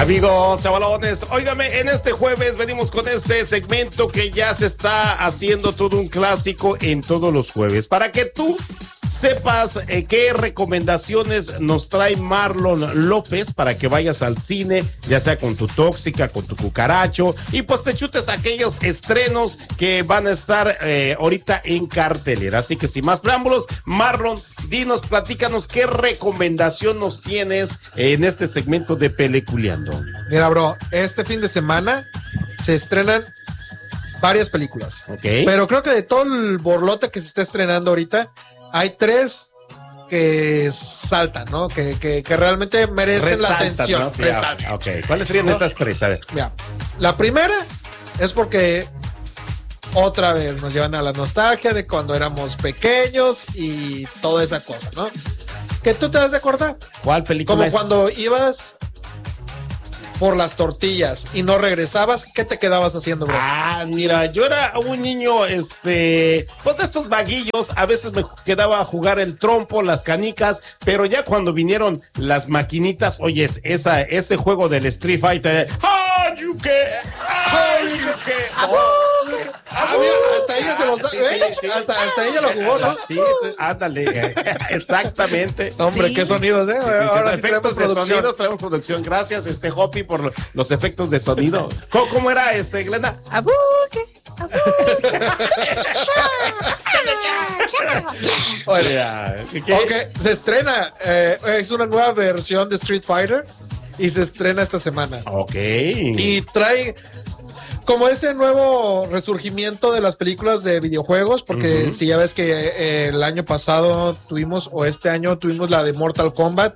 Amigos chavalones, óigame, en este jueves venimos con este segmento que ya se está haciendo todo un clásico en todos los jueves. Para que tú sepas qué recomendaciones nos trae Marlon López para que vayas al cine, ya sea con tu tóxica, con tu cucaracho, y pues te chutes aquellos estrenos que van a estar ahorita en cartelera. Así que sin más preámbulos, Marlon, dinos, platícanos qué recomendación nos tienes en este segmento de Peliculeando. Mira, bro, este fin de semana se estrenan varias películas. Ok. Pero creo que de todo el borlote que se está estrenando ahorita, hay 3 que saltan, ¿no? Que realmente merecen la atención. ¿No? Sí, ok. ¿Cuáles serían esas 3? A ver. Mira, la primera es porque otra vez nos llevan a la nostalgia de cuando éramos pequeños y toda esa cosa, ¿no? Que tú te das de acordar. ¿Cuál película Como es? cuando ibas por las tortillas y no regresabas, ¿qué te quedabas haciendo, bro? Ah, mira, yo era un niño, pues de estos vaguillos, a veces me quedaba a jugar el trompo, las canicas, pero ya cuando vinieron las maquinitas, oye, ese juego del Street Fighter, Mira, hasta ella se lo sabe, sí, hasta ella lo jugó, ¿no? Sí, ándale, exactamente. Hombre, Sí. qué sonidos, ¿eh? Sí, Ahora sí efectos de producción. sonidos, traemos producción. Gracias, Hopi, por los efectos de sonido. ¿Cómo era, Glenda? Abuque. Oye, okay, se estrena, es una nueva versión de Street Fighter y se estrena esta semana. Ok. Y trae como ese nuevo resurgimiento de las películas de videojuegos, porque si ya ves que el año pasado tuvimos, o este año tuvimos la de Mortal Kombat,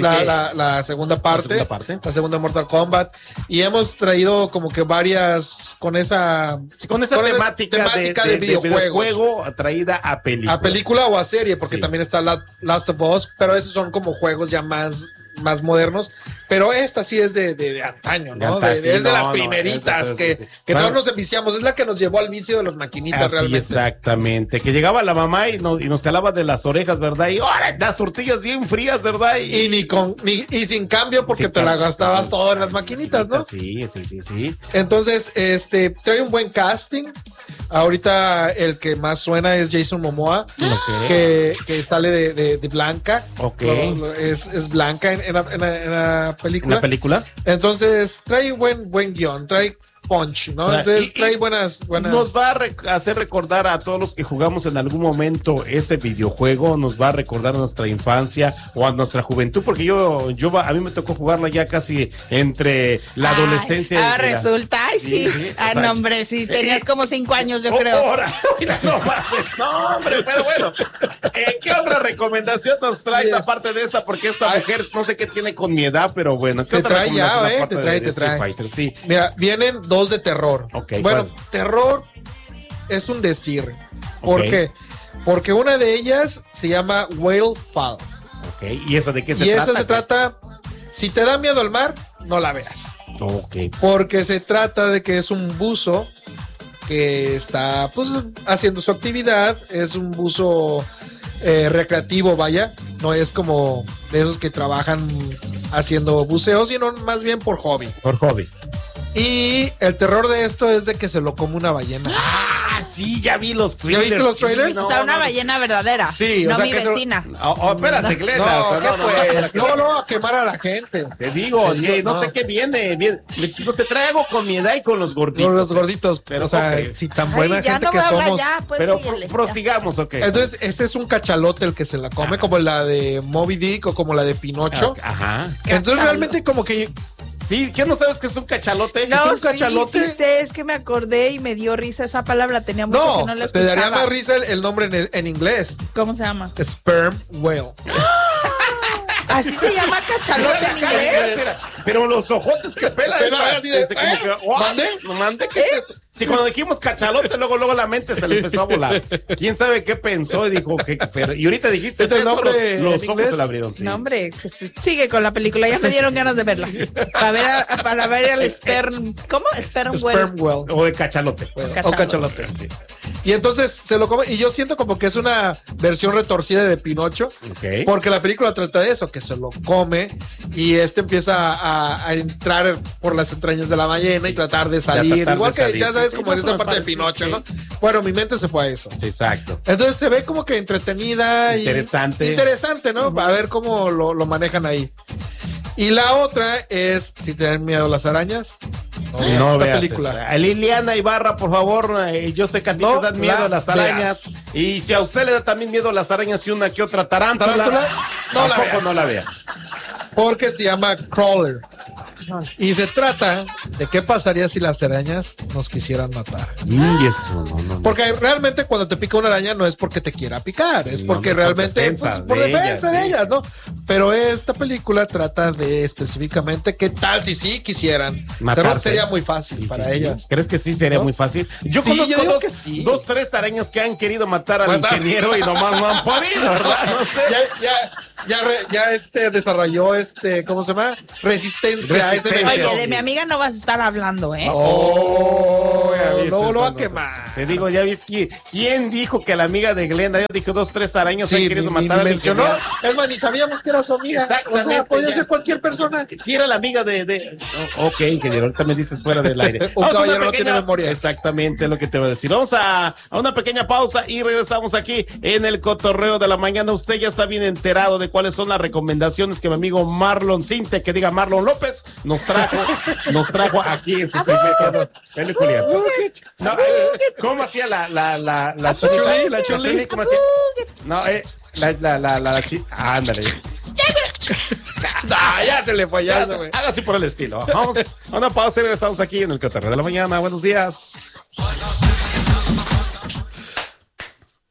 la segunda parte, la segunda Mortal Kombat, y hemos traído como que varias con esa temática de videojuego traída a película. A película o a serie, porque también está Last of Us, pero esos son como juegos ya más modernos, pero esta sí es de antaño, ¿no? Es de las primeritas que todos nos enviciamos, es la que nos llevó al vicio de las maquinitas. Así, realmente. Exactamente, que llegaba la mamá y nos calaba de las orejas, ¿verdad? Y ¡oh! Las tortillas bien frías, ¿verdad? Y sin cambio, porque te la gastabas todo en las maquinitas, ¿no? Sí. Entonces, trae un buen casting. Ahorita el que más suena es Jason Momoa, que sale de Blanca. Ok. Es Blanca en la película. ¿Una película? Entonces trae buen guión, trae punch, ¿no? Entonces trae buenas. Nos va a hacer recordar a todos los que jugamos en algún momento ese videojuego, nos va a recordar a nuestra infancia o a nuestra juventud, porque a mí me tocó jugarla ya casi entre la adolescencia y resulta, sí. No, hombre, sí, tenías como 5 años, yo creo. Mira, no, hombre, pero bueno. ¿Qué otra recomendación nos traes aparte de esta? Porque esta mujer, no sé qué tiene con mi edad, pero bueno. ¿Qué otra recomendación aparte de Street Fighter? Sí. Mira, vienen 2 de terror. Okay, bueno, ¿cuál? Terror es un decir. ¿Por qué? Porque una de ellas se llama Whale Fall. Ok, ¿y esa de qué se trata? Y esa se trata, si te da miedo al mar, no la veas. Ok. Porque se trata de que es un buzo que está pues haciendo su actividad, es un buzo recreativo, vaya, no es como de esos que trabajan haciendo buceo, sino más bien por hobby. Por hobby. Y el terror de esto es de que se lo come una ballena. Ah, sí, ya vi los trailers. ¿Ya viste los trailers? O sea, una ballena verdadera. Sí, no o sea mi que vecina. Espérate, Glenda. No, a quemar a la gente. Te digo, no sé qué viene. No se trae algo con mi edad y con los gorditos. Con los gorditos. Pero, o sea, si tan buena gente que somos. Pero prosigamos, ok. Entonces, este es un cachalote el que se la come, como la de Moby Dick o como la de Pinocho. Ajá. Entonces, realmente como que... Sí, ¿qué no sabes que es un cachalote? No, ¿Es un cachalote? Sí sé, es que me acordé y me dio risa esa palabra, tenía mucho que no la escuchaba. Te daría más risa el nombre en inglés. ¿Cómo se llama? Sperm whale. ¿Así se llama cachalote en inglés? Pero los ojotes que pela ¿Mande? ¿Qué es eso? Si cuando dijimos cachalote, luego la mente se le empezó a volar. ¿Quién sabe qué pensó? Y dijo y ahorita dijiste ¿Es el nombre los ojos se le abrieron. Sí. No, hombre, sigue con la película, ya me dieron ganas de verla. Para ver el sperm, ¿cómo? Sperm whale. Sperm whale. O el cachalote. O cachalote. Y entonces se lo come, y yo siento como que es una versión retorcida de Pinocho, porque la película trata de eso, que se lo come y empieza a entrar por las entrañas de la ballena y tratar de salir, igual que ya sabes como en esa parte de Pinocho, ¿no? Bueno, mi mente se fue a eso. Sí, exacto. Entonces se ve como que entretenida interesante, ¿no? A ver cómo lo manejan ahí. Y la otra es, si te dan miedo las arañas, no esta película. Liliana Ibarra, por favor, yo sé que a ti te dan miedo las arañas. Y si a usted le da también miedo las arañas y una que otra tarántula, no la vea. Porque se llama Crawler. Y se trata de qué pasaría si las arañas nos quisieran matar. Y eso, no. Porque realmente cuando te pica una araña no es porque te quiera picar, es porque realmente por defensa de ellas, ¿no? Pero esta película trata de específicamente qué tal si sí quisieran matarse. Sería muy fácil para ellas. ¿Crees que sí sería muy fácil? Yo conozco dos, tres arañas que han querido matar al ingeniero y nomás no han podido, ¿verdad? No sé. Ya desarrolló ¿cómo se llama? Resistencia. Oye, de mi amiga no vas a estar hablando, ¿eh? Luego lo va a quemar. Te digo, ya viste quién dijo que la amiga de Glenda, yo dije 2, 3 arañas han querido matar al mencionó. Es más, ni sabíamos que era su amiga. Exactamente. O sea, podría ser cualquier persona. Si era la amiga de... Ok, ingeniero, ahorita me dices fuera del aire. Un caballero no tiene memoria. Exactamente lo que te voy a decir. Vamos a una pequeña pausa y regresamos aquí en el cotorreo de la mañana. Usted ya está bien enterado de cuáles son las recomendaciones que mi amigo Marlon Cinte, que diga Marlon López, nos trajo aquí en su segmento. No, ¿cómo hacía la chuli? ¿La chuli? ¿Cómo hacía? No, la chuli. Ándale. Ya se le fue, ya se fue. Haga así por el estilo. Vamos a una pausa y regresamos aquí en el cotorreo de la mañana. Buenos días.